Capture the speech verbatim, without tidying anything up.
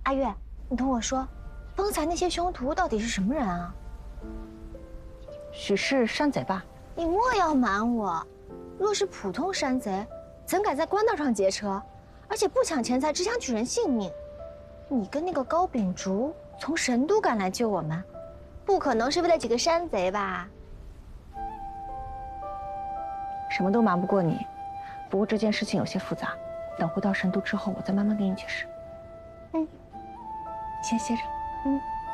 阿月，你同我说，方才那些凶徒到底是什么人啊？ 许是山贼吧？ 你莫要瞒我，若是普通山贼，怎敢在官道上劫车？而且不抢钱财，只想取人性命。你跟那个高秉烛从神都赶来救我们，不可能是为了几个山贼吧？ 什么都瞒不过你，不过这件事情有些复杂，等回到神都之后，我再慢慢给你解释。 嗯， 先歇着。 嗯。